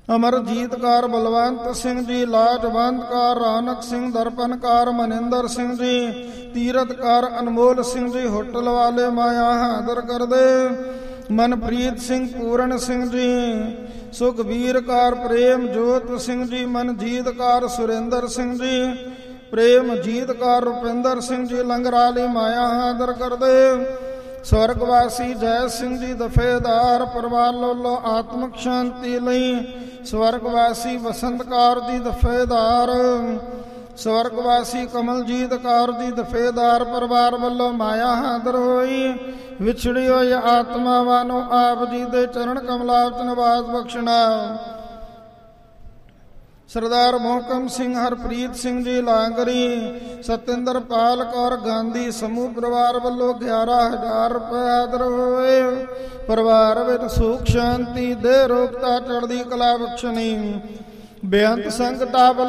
ਅਮਰਜੀਤਕਾਰ ਬਲਵੰਤ ਸਿੰਘ ਜੀ, ਲਾਜਵੰਤਕਾਰ ਰੌਣਕ ਸਿੰਘ, ਦਰਪਨਕਾਰ ਮਨਿੰਦਰ ਸਿੰਘ ਜੀ, ਤੀਰਥਕਾਰ ਅਨਮੋਲ ਸਿੰਘ ਜੀ, ਹੋਟਲ ਵਾਲੇ ਮਾਇਆ ਹਾਜ਼ਰ ਕਰਦੇ। ਮਨਪ੍ਰੀਤ ਸਿੰਘ, ਪੂਰਨ ਸਿੰਘ ਜੀ, ਸੁਖਬੀਰਕਾਰ ਪ੍ਰੇਮਜੋਤ ਸਿੰਘ ਜੀ, ਮਨਜੀਤਕਾਰ ਸੁਰਿੰਦਰ ਸਿੰਘ ਜੀ, ਪ੍ਰੇਮਜੀਤਕਾਰ ਰੁਪਿੰਦਰ ਸਿੰਘ ਜੀ, ਲੰਗਰਾਲੀ ਮਾਇਆ ਹਾਜ਼ਰ ਕਰਦੇ। ਸਵਰਗਵਾਸੀ ਜੈ ਸਿੰਘ ਜੀ ਦਫੇਦਾਰ, ਪਰਿਵਾਰ ਲੋਲੋ ਆਤਮਿਕ ਸ਼ਾਂਤੀ ਲਈ। ਸਵਰਗਵਾਸੀ ਬਸੰਤਕਾਰ ਦੀ ਦਫੇਦਾਰ, ਸਵਰਗਵਾਸੀ ਕਮਲਜੀਤ ਕੌਰ ਦੀ ਦਫੇਦਾਰ, ਪਰਿਵਾਰ ਵੱਲੋਂ ਮਾਇਆ ਹਾਜ਼ਰ ਹੋਈ। ਵਿਛੜੀ ਹੋਈ ਆਤਮਾਵਾਂ ਨੂੰ ਆਪ ਜੀ ਦੇ ਚਰਨ ਕਮਲਾਂ ਵਿੱਚ ਨਿਵਾਸ ਬਖਸ਼ਣਾ। ਸਰਦਾਰ ਮੋਹਕਮ ਸਿੰਘ, ਹਰਪ੍ਰੀਤ ਸਿੰਘ ਜੀ ਲਾਂਗਰੀ, ਸਤਿੰਦਰਪਾਲ ਕੌਰ ਗਾਂਧੀ ਸਮੂਹ ਪਰਿਵਾਰ ਵੱਲੋਂ 11,000 ਰੁਪਏ ਹਾਜ਼ਰ ਹੋਏ। ਪਰਿਵਾਰ ਵਿੱਚ ਸੁਖ ਸ਼ਾਂਤੀ ਦੇ ਰੋਗਤਾ ਚੜ੍ਹਦੀ ਕਲਾ ਬਖਸ਼ਣੀ। ਬੇਅੰਤ ਸੰਗਤਾਂ